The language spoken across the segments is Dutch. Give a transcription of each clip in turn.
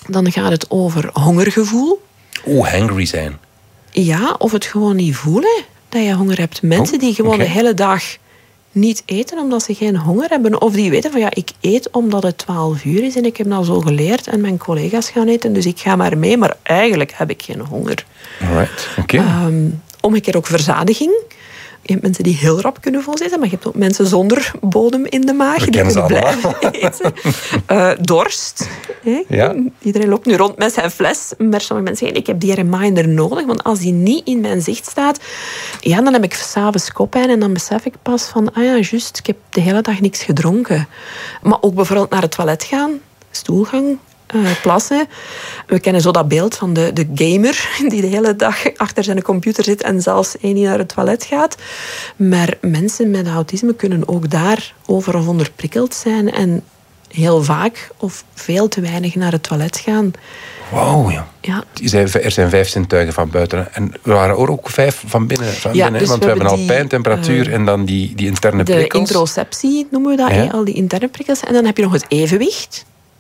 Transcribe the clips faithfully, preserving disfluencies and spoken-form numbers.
Dan gaat het over hongergevoel. Oeh, hangry zijn. Ja, of het gewoon niet voelen dat je honger hebt. Mensen oh, die gewoon okay. de hele dag niet eten omdat ze geen honger hebben. Of die weten van ja, ik eet omdat het twaalf uur is en ik heb dat zo geleerd en mijn collega's gaan eten, dus ik ga maar mee, maar eigenlijk heb ik geen honger. Alright, oké. Okay. Um, omgekeerd ook verzadiging. Je hebt mensen die heel rap kunnen volzitten, maar je hebt ook mensen zonder bodem in de maag. We die kunnen blijven eten. Uh, dorst. Hè? Ja. Iedereen loopt nu rond met zijn fles. Maar sommige mensen zeggen, ik heb die reminder nodig. Want als die niet in mijn zicht staat, ja, dan heb ik 's avonds koppijn. En dan besef ik pas van, ah ja, juist, ik heb de hele dag niks gedronken. Maar ook bijvoorbeeld naar het toilet gaan, stoelgang, Uh, plassen. We kennen zo dat beeld van de, de gamer die de hele dag achter zijn computer zit en zelfs één die naar het toilet gaat. Maar mensen met autisme kunnen ook daar over of onderprikkeld zijn en heel vaak of veel te weinig naar het toilet gaan. Wauw, ja. Ja. Er zijn vijf zintuigen van buiten. En er waren er ook vijf van binnen. Van ja, binnen dus want we we hebben al die, pijn, temperatuur uh, en dan die, die interne de prikkels. De interoceptie noemen we dat, ja. al die interne prikkels. En dan heb je nog het evenwicht.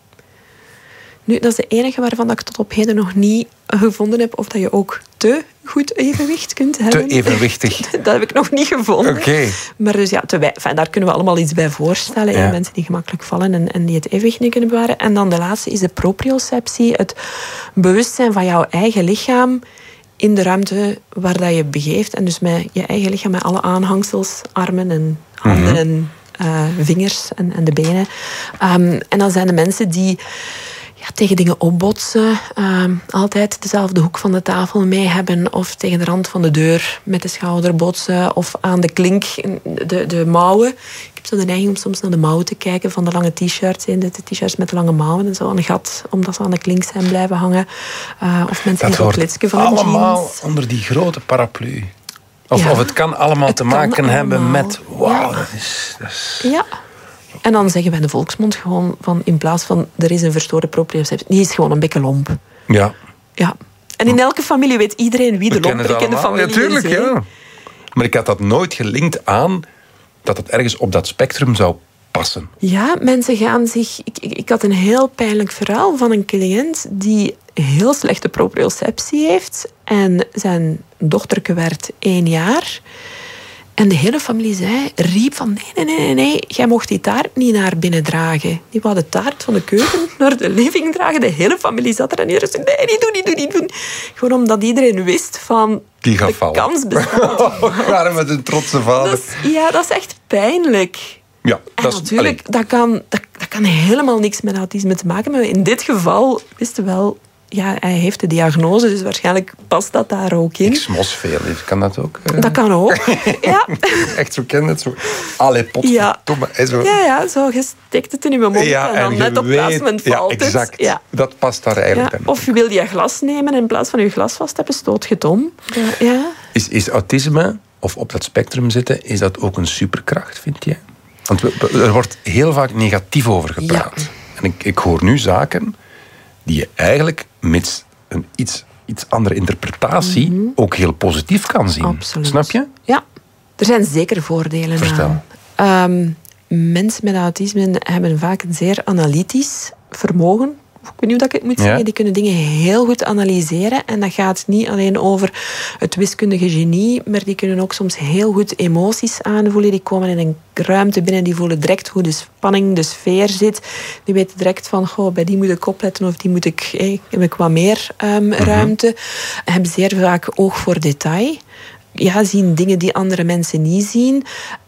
Nu, dat is de enige waarvan ik tot op heden nog niet gevonden heb of dat je ook te goed evenwicht kunt hebben. Te evenwichtig. Dat heb ik nog niet gevonden. Okay. Maar dus ja, te wij, enfin, daar kunnen we allemaal iets bij voorstellen. Ja. Mensen die gemakkelijk vallen en, en die het evenwicht niet kunnen bewaren. En dan de laatste is de proprioceptie. Het bewustzijn van jouw eigen lichaam in de ruimte waar dat je begeeft. En dus met je eigen lichaam, met alle aanhangsels, armen en handen mm-hmm. en uh, vingers en, en de benen. Um, en dan zijn de mensen die ja, tegen dingen opbotsen, uh, altijd dezelfde hoek van de tafel mee hebben, of tegen de rand van de deur met de schouder botsen, of aan de klink, de, de mouwen. Ik heb zo de neiging om soms naar de mouwen te kijken van de lange t-shirts, de, de t-shirts met de lange mouwen en zo een gat, omdat ze aan de klink zijn blijven hangen. Uh, of mensen die op klitsken van de jeans. Allemaal onder die grote paraplu. Of, ja, of het kan allemaal het te kan maken allemaal hebben met... Wauw, ja. dat is... Dat is... Ja. En dan zeggen wij in de volksmond gewoon van, in plaats van er is een verstoorde proprioceptie, die is gewoon een beetje lomp. Ja. Ja. En in elke familie weet iedereen wie de lomperik in de familie ja, tuurlijk, is. Ja. Maar ik had dat nooit gelinkt aan dat het ergens op dat spectrum zou passen. Ja, mensen gaan zich... Ik, ik, ik had een heel pijnlijk verhaal van een cliënt die heel slechte proprioceptie heeft en zijn dochterke werd één jaar. En de hele familie zei, riep van nee, nee, nee, nee, jij mocht die taart niet naar binnen dragen. Die wou de taart van de keuken naar de living dragen. De hele familie zat er en iedereen zei, nee, niet doen, niet doen, niet doen. Gewoon omdat iedereen wist van die gaat de vallen. Kans bestaat. Waren met een trotse vader. Dat is, ja, dat is echt pijnlijk. Ja, en dat is, natuurlijk, dat kan, dat, dat kan helemaal niks met autisme te maken hebben. In dit geval wisten we wel... Ja, hij heeft de diagnose, dus waarschijnlijk past dat daar ook in. Ik smos veel, kan dat ook? Uh... Dat kan ook, ja. Echt zo ken het, zo... Allee, potverdomme. Ja. Zo... ja, ja, zo, je steekt het in je mond ja, en dan en net op het laatste moment valt ja, exact. het. Ja, dat past daar eigenlijk ja. in. Of je wil je glas nemen en in plaats van je glas vast te hebben, stoot je het om. Ja. Ja. Is, is autisme, of op dat spectrum zitten, is dat ook een superkracht, vind je? Want we, er wordt heel vaak negatief over gepraat. Ja. En ik, ik hoor nu zaken die je eigenlijk, mits een iets, iets andere interpretatie, mm-hmm. ook heel positief kan zien. Absoluut. Snap je? Ja, er zijn zeker voordelen Vertel. aan. Um, mensen met autisme hebben vaak een zeer analytisch vermogen. Ik weet niet hoe ik het moet zeggen. Ja. Die kunnen dingen heel goed analyseren. En dat gaat niet alleen over het wiskundige genie, maar die kunnen ook soms heel goed emoties aanvoelen. Die komen in een ruimte binnen, die voelen direct hoe de spanning, de sfeer zit. Die weten direct van, goh, bij die moet ik opletten of die moet ik, hey, heb ik wat meer um, mm-hmm. ruimte. Hebben zeer vaak oog voor detail. Ja, zien dingen die andere mensen niet zien.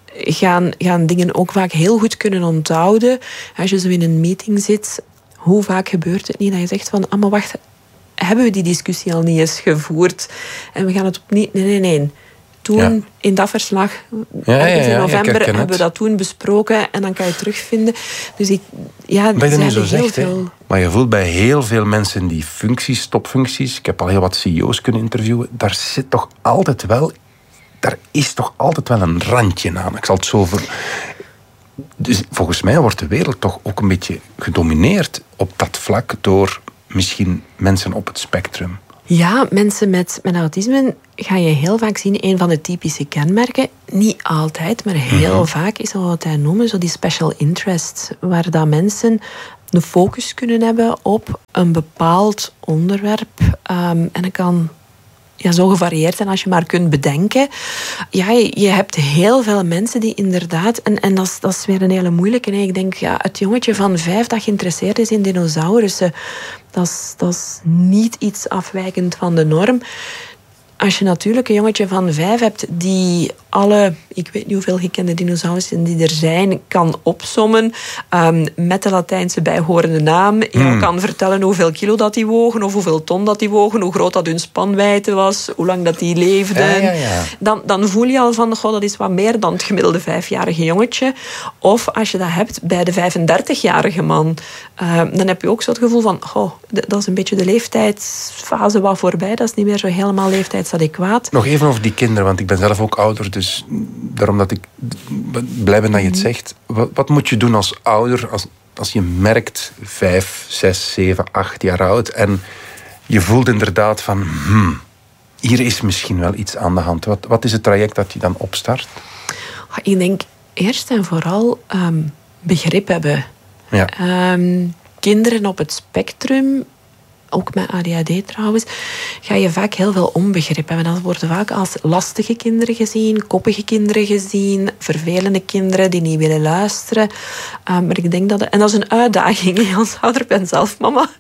Gaan, gaan dingen ook vaak heel goed kunnen onthouden. Als je zo in een meeting zit, hoe vaak gebeurt het niet dat je zegt van, ah, maar wacht, hebben we die discussie al niet eens gevoerd? En we gaan het opnieuw... Nee, nee, nee. Toen, ja. in dat verslag, ja, ja, ja, in november, hebben we dat toen besproken en dan kan je het terugvinden. Dus ik... Ja, dat je nu zo zegt, veel... hè? Maar je voelt bij heel veel mensen die functies, topfuncties, ik heb al heel wat C E O's kunnen interviewen, daar zit toch altijd wel... Daar is toch altijd wel een randje aan. Ik zal het zo... Ver... Dus volgens mij wordt de wereld toch ook een beetje gedomineerd op dat vlak door misschien mensen op het spectrum. Ja, mensen met, met autisme ga je heel vaak zien. Een van de typische kenmerken, niet altijd, maar heel mm-hmm. vaak is wat wij noemen zo die special interest, waar dat mensen een focus kunnen hebben op een bepaald onderwerp. Um, en dat kan ja, zo gevarieerd zijn als je maar kunt bedenken. Ja, je, je hebt heel veel mensen die inderdaad... En, en dat, is, dat is weer een hele moeilijke. Nee. Ik denk, ja, het jongetje van vijf dat geïnteresseerd is in dinosaurussen, dat is, dat is niet iets afwijkend van de norm. Als je natuurlijk een jongetje van vijf hebt die alle, ik weet niet hoeveel gekende dinosaurussen die er zijn, kan opsommen um, met de Latijnse bijhorende naam. Je mm. kan vertellen hoeveel kilo dat die wogen of hoeveel ton dat die wogen, hoe groot dat hun spanwijdte was, hoe lang dat die leefden. Ja, ja, ja. Dan, dan voel je al van, goh, dat is wat meer dan het gemiddelde vijfjarige jongetje. Of als je dat hebt bij de vijfendertigjarige man, uh, dan heb je ook zo het gevoel van, goh, dat is een beetje de leeftijdsfase wat voorbij. Dat is niet meer zo helemaal leeftijdsadequaat. Nog even over die kinderen, want ik ben zelf ook ouder, dus daarom dat ik blij ben dat je het zegt. Wat, wat moet je doen als ouder, als, als je merkt vijf, zes, zeven, acht jaar oud en je voelt inderdaad van, hmm, hier is misschien wel iets aan de hand. Wat, wat is het traject dat je dan opstart? Ik denk eerst en vooral um, begrip hebben. Ja. Um, kinderen op het spectrum, ook met A D H D trouwens, ga je vaak heel veel onbegrip hebben. Dat worden vaak als lastige kinderen gezien, koppige kinderen gezien, vervelende kinderen die niet willen luisteren. Um, maar ik denk dat... En dat is een uitdaging. Als ouder ben zelf mama.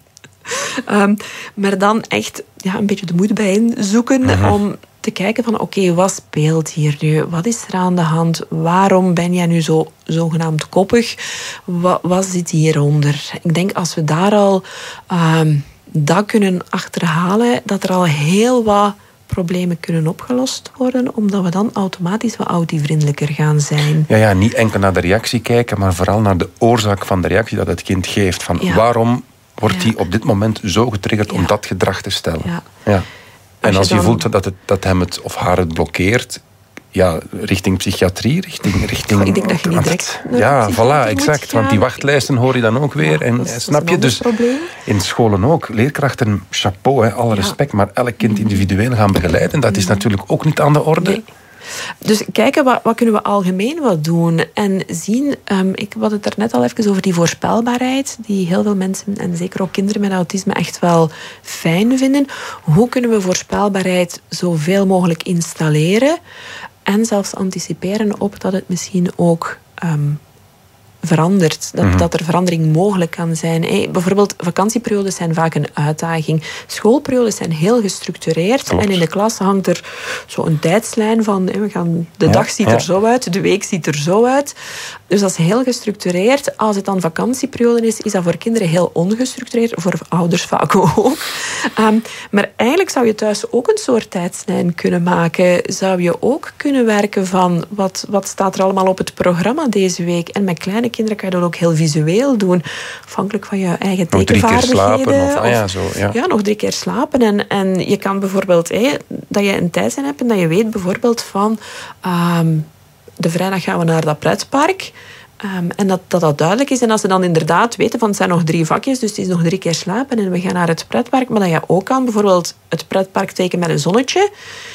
Um, maar dan echt ja, een beetje de moed bijeen zoeken uh-huh. om te kijken van oké, okay, wat speelt hier nu? Wat is er aan de hand? Waarom ben jij nu zo zogenaamd koppig? Wat, wat zit hieronder? Ik denk als we daar al um, dat kunnen achterhalen, dat er al heel wat problemen kunnen opgelost worden, omdat we dan automatisch wat autivriendelijker gaan zijn. Ja, ja, niet enkel naar de reactie kijken, maar vooral naar de oorzaak van de reactie dat het kind geeft. Van ja. waarom wordt hij ja. op dit moment zo getriggerd ja. om dat gedrag te stellen? Ja. Ja. En als je, dan... je voelt dat, het, dat hem het of haar het blokkeert, ja, richting psychiatrie, richting... richting ik denk dat je niet direct... Ja, voilà, exact. Want die wachtlijsten hoor je dan ook weer. Ja, en, is, snap je? Dus probleem. In scholen ook. Leerkrachten, chapeau, hè, alle ja. respect. Maar elk kind individueel gaan begeleiden, dat is natuurlijk ook niet aan de orde. Nee. Dus kijken, wat, wat kunnen we algemeen wat doen? En zien, um, ik had het er net al even over die voorspelbaarheid, die heel veel mensen, en zeker ook kinderen met autisme, echt wel fijn vinden. Hoe kunnen we voorspelbaarheid zoveel mogelijk installeren en zelfs anticiperen op dat het misschien ook um, verandert. Dat, mm-hmm. dat er verandering mogelijk kan zijn. Hey, bijvoorbeeld, vakantieperiodes zijn vaak een uitdaging. Schoolperiodes zijn heel gestructureerd. Klopt. En in de klas hangt er zo'n tijdslijn van... Hey, we gaan, de ja, dag ziet ja. er zo uit, de week ziet er zo uit. Dus dat is heel gestructureerd. Als het dan vakantieperiode is, is dat voor kinderen heel ongestructureerd. Voor ouders vaak ook. Um, maar eigenlijk zou je thuis ook een soort tijdslijn kunnen maken. Zou je ook kunnen werken van... Wat, wat staat er allemaal op het programma deze week? En met kleine kinderen kan je dat ook heel visueel doen. Afhankelijk van je eigen tekenvaardigheden. Nog drie keer slapen. Of, ah, ja, zo, ja. ja, nog drie keer slapen. En, en je kan bijvoorbeeld... Hey, dat je een tijdslijn hebt en dat je weet bijvoorbeeld van... Um, de vrijdag gaan we naar dat pretpark. Um, en dat, dat dat duidelijk is. En als ze dan inderdaad weten van het zijn nog drie vakjes, dus het is nog drie keer slapen en we gaan naar het pretpark. Maar dat je ook kan bijvoorbeeld het pretpark tekenen met een zonnetje.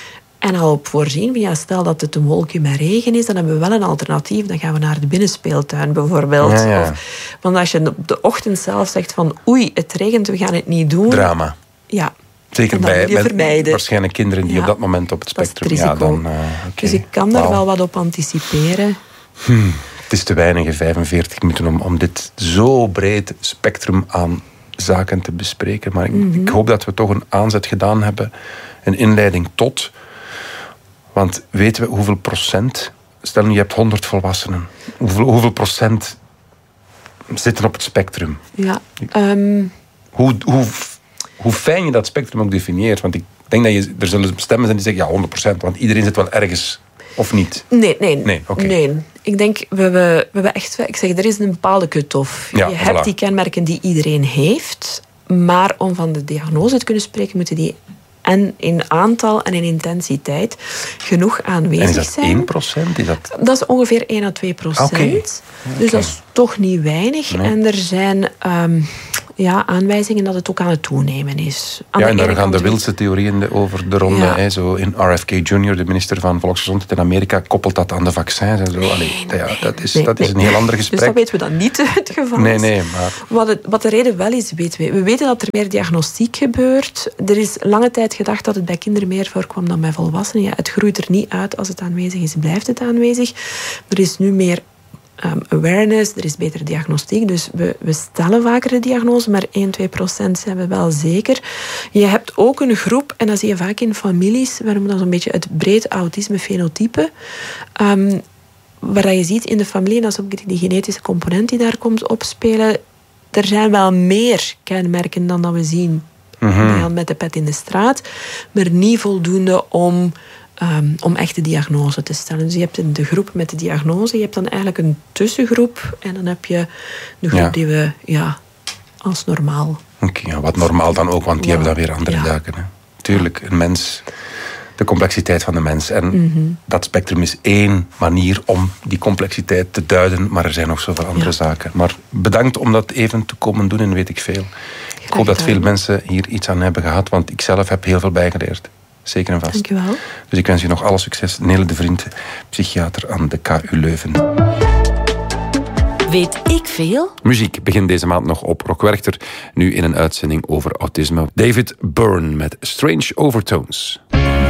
En al op voorzien van, ja, stel dat het een wolkje met regen is, dan hebben we wel een alternatief. Dan gaan we naar de binnenspeeltuin bijvoorbeeld. Ja, ja. Of, want als je op de ochtend zelf zegt van oei, het regent, we gaan het niet doen. Drama. Ja. Zeker bij met waarschijnlijk kinderen die ja, op dat moment op het spectrum... Ja, dan, uh, okay. Dus ik kan daar wow. wel wat op anticiperen. Hmm. Het is te weinig, vijfenveertig minuten, om, om dit zo breed spectrum aan zaken te bespreken. Maar ik, mm-hmm. ik hoop dat we toch een aanzet gedaan hebben. Een inleiding tot... Want weten we hoeveel procent... Stel nu, je hebt honderd volwassenen. Hoeveel, hoeveel procent zitten op het spectrum? Ja. Um... Hoe, hoe, hoe fijn je dat spectrum ook definieert. Want ik denk dat je, er zullen stemmen zijn die zeggen... Ja, honderd procent, want iedereen zit wel ergens... Of niet? Nee, nee. Nee, okay. nee. Ik denk, we hebben, we hebben echt... Ik zeg, er is een bepaalde cut-off. Ja, je hebt voilà. die kenmerken die iedereen heeft. Maar om van de diagnose te kunnen spreken, moeten die... En in aantal en in intensiteit genoeg aanwezig zijn. En is dat één procent? Is dat... dat is ongeveer één à twee procent. Okay. Okay. Dus dat is toch niet weinig. Nee. En er zijn... Um, ja, aanwijzingen dat het ook aan het toenemen is. Aan ja, en daar gaan de kant... wildste theorieën over de ronde. Ja. Hè, zo in R F K junior, de minister van Volksgezondheid in Amerika, koppelt dat aan de vaccins en zo. Nee, Allee, nee, ja, dat is, nee, dat is nee. een heel ander gesprek. Dus dat weten we dan niet het geval nee, is. Nee, maar... Wat, het, wat de reden wel is, weten we. We weten dat er meer diagnostiek gebeurt. Er is lange tijd gedacht dat het bij kinderen meer voorkwam dan bij volwassenen. Ja, het groeit er niet uit. Als het aanwezig is, blijft het aanwezig. Er is nu meer um, awareness, er is betere diagnostiek. Dus we, we stellen vaker de diagnose, maar één, twee procent zijn we wel zeker. Je hebt ook een groep, en dat zie je vaak in families, we noemen dat zo'n beetje het breed autisme-fenotype. Um, waar je ziet in de familie, en dat is ook die genetische component die daar komt opspelen, er zijn wel meer kenmerken dan dat we zien mm-hmm. met de pet in de straat, maar niet voldoende om, um, om echt de diagnose te stellen. Dus je hebt de groep met de diagnose, je hebt dan eigenlijk een tussengroep en dan heb je de groep ja. die we ja, als normaal... Oké, okay, ja, wat normaal dan ook, want die ja. hebben dan weer andere ja. zaken. Hè. Tuurlijk, een mens... De complexiteit van de mens. En mm-hmm. dat spectrum is één manier om die complexiteit te duiden, maar er zijn nog zoveel andere ja. zaken. Maar bedankt om dat even te komen doen en weet ik veel. Graag ik hoop dat veel mensen hier iets aan hebben gehad, want ik zelf heb heel veel bijgeleerd. Zeker en vast. Dank je wel. Dus ik wens je nog alle succes. Nele de Vriend, psychiater aan de K U Leuven. Weet ik veel? Muziek begint deze maand nog op Rock Werchter. Nu in een uitzending over autisme. David Byrne met Strange Overtones.